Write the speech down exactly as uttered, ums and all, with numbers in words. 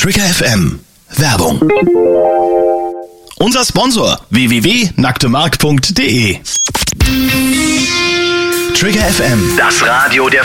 Trigger F M. Werbung. Unser Sponsor w w w punkt nacktemark punkt de. Trigger F M. Das Radio der